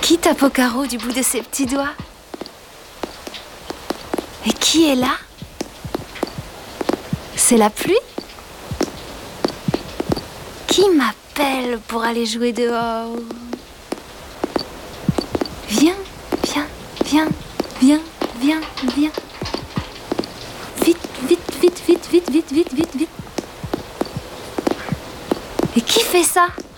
Qui tape au carreau du bout de ses petits doigts? Et qui est là? C'est la pluie? Qui m'appelle pour aller jouer dehors? Viens, viens, viens, viens, viens, viens. Vite, vite, vite, vite, vite, vite, vite, vite, vite. Et qui fait ça?